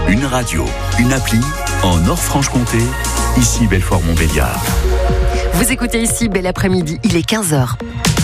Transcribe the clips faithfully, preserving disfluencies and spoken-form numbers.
Une radio, une appli, en Nord-Franche-Comté, ici Belfort-Montbéliard. Vous écoutez ici Bel Après-midi, il est quinze heures.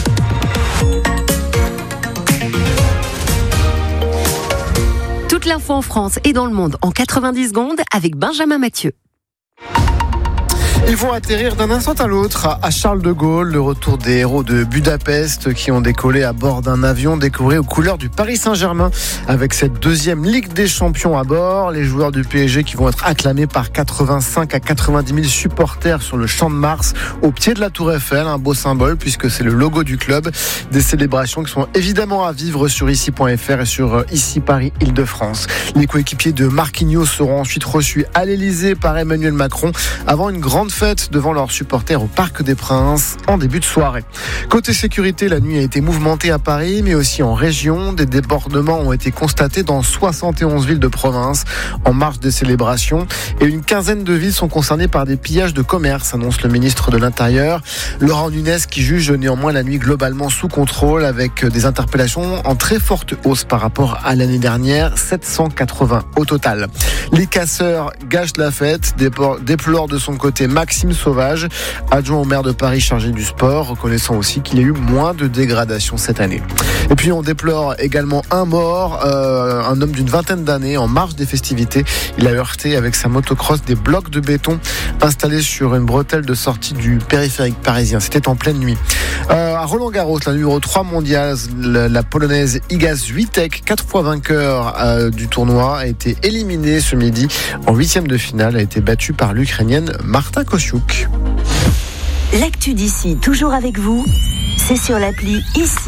Toute l'info en France et dans le monde en quatre-vingt-dix secondes avec Benjamin Mathieu. Ils vont atterrir d'un instant à l'autre à Charles de Gaulle. Le retour des héros de Budapest qui ont décollé à bord d'un avion décoré aux couleurs du Paris Saint-Germain. Avec cette deuxième Ligue des Champions à bord, les joueurs du P S G qui vont être acclamés par quatre-vingt-cinq à quatre-vingt-dix mille supporters sur le Champ de Mars au pied de la Tour Eiffel. Un beau symbole puisque c'est le logo du club. Des célébrations qui sont évidemment à vivre sur ici point f r et sur Ici Paris Île-de-France. Les coéquipiers de Marquinhos seront ensuite reçus à l'Elysée par Emmanuel Macron avant une grande fête devant leurs supporters au Parc des Princes en début de soirée. Côté sécurité, la nuit a été mouvementée à Paris, mais aussi en région. Des débordements ont été constatés dans soixante et onze villes de province en marge des célébrations. Et une quinzaine de villes sont concernées par des pillages de commerce, annonce le ministre de l'Intérieur. Laurent Nunez qui juge néanmoins la nuit globalement sous contrôle avec des interpellations en très forte hausse par rapport à l'année dernière, sept cent quatre-vingts au total. Les casseurs gâchent la fête, déplore de son côté Maxime Sauvage, adjoint au maire de Paris chargé du sport, reconnaissant aussi qu'il y a eu moins de dégradation cette année. Et puis on déplore également un mort, euh, un homme d'une vingtaine d'années en marge des festivités. Il a heurté avec sa motocross des blocs de béton installés sur une bretelle de sortie du périphérique parisien. C'était en pleine nuit. Euh, à Roland-Garros, la numéro trois mondiale, la, la polonaise Iga Swiatek, quatre fois vainqueur euh, du tournoi, a été éliminée ce midi en huitième de finale, a été battue par l'Ukrainienne Marta Kostiuk. L'actu d'ici, toujours avec vous, c'est sur l'appli Ici.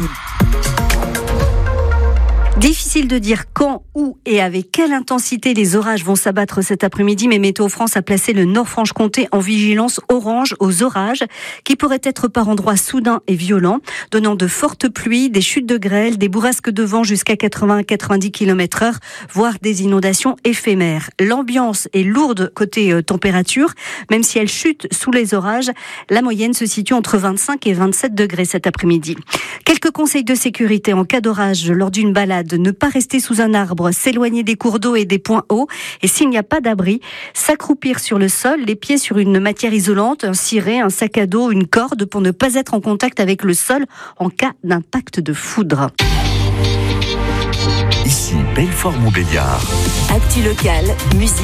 Difficile de dire quand, où et avec quelle intensité les orages vont s'abattre cet après-midi, mais Météo France a placé le Nord-Franche-Comté en vigilance orange aux orages qui pourraient être par endroits soudains et violents, donnant de fortes pluies, des chutes de grêle, des bourrasques de vent jusqu'à quatre-vingts à quatre-vingt-dix kilomètres heure, voire des inondations éphémères. L'ambiance est lourde côté euh, température, même si elle chute sous les orages. La moyenne se situe entre vingt-cinq et vingt-sept degrés cet après-midi. Quelques conseils de sécurité en cas d'orage lors d'une balade. Ne pas rester sous un arbre, s'éloigner des cours d'eau et des points hauts. Et s'il n'y a pas d'abri, s'accroupir sur le sol, les pieds sur une matière isolante, un ciré, un sac à dos, une corde pour ne pas être en contact avec le sol en cas d'impact de foudre. Ici Belfort-Montbéliard. Actu locale, musique.